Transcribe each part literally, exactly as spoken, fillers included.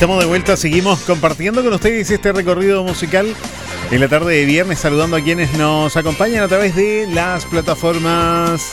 Estamos de vuelta, seguimos compartiendo con ustedes este recorrido musical en la tarde de viernes, saludando a quienes nos acompañan a través de las plataformas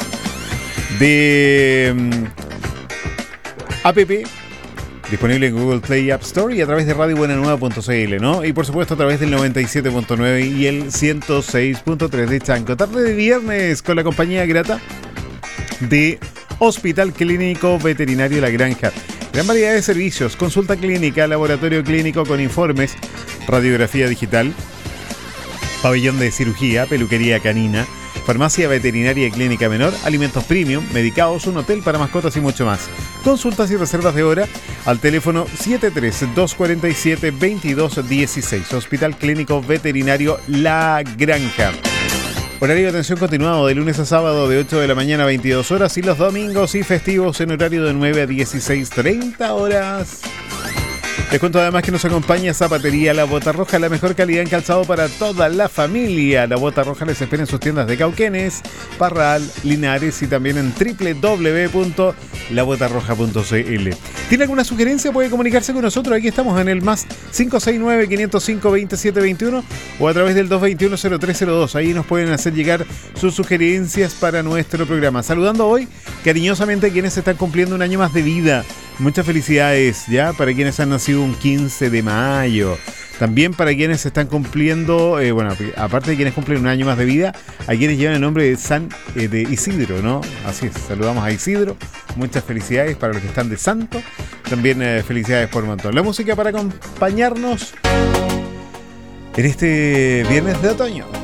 de um, app disponible en Google Play App Store y a través de radio buena nueva punto c l, ¿no? Y por supuesto a través del noventa y siete punto nueve y el ciento seis punto tres de Chanco. Tarde de viernes con la compañía grata de Hospital Clínico Veterinario La Granja. Gran variedad de servicios, consulta clínica, laboratorio clínico con informes, radiografía digital, pabellón de cirugía, peluquería canina, farmacia veterinaria y clínica menor, alimentos premium, medicados, un hotel para mascotas y mucho más. Consultas y reservas de hora al teléfono siete tres dos cuatro siete dos dos uno seis. Hospital Clínico Veterinario La Granja. Horario de atención continuado de lunes a sábado de ocho de la mañana a veintidós horas y los domingos y festivos en horario de nueve a dieciséis treinta horas. Les cuento además que nos acompaña Zapatería La Bota Roja, la mejor calidad en calzado para toda la familia. La Bota Roja les espera en sus tiendas de Cauquenes, Parral, Linares y también en doble u doble u doble u punto la bota roja punto c l. ¿Tiene alguna sugerencia? Puede comunicarse con nosotros. Aquí estamos en el más cinco seis nueve, cinco cero cinco, dos siete dos uno o a través del dos dos uno, cero tres cero dos. Ahí nos pueden hacer llegar sus sugerencias para nuestro programa. Saludando hoy cariñosamente a quienes están cumpliendo un año más de vida. Muchas felicidades, ¿ya? Para quienes han nacido un quince de mayo. También para quienes están cumpliendo, eh, bueno, aparte de quienes cumplen un año más de vida, a quienes llevan el nombre de San eh, de Isidro, ¿no? Así es, saludamos a Isidro. Muchas felicidades para los que están de santo. También eh, felicidades por un montón. La música para acompañarnos en este viernes de otoño.